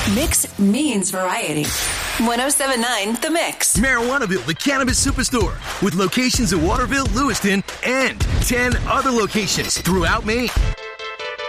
Mix means variety. 107.9 The Mix. Marijuanaville, the cannabis superstore, with locations in Waterville, Lewiston, and 10 other locations throughout Maine.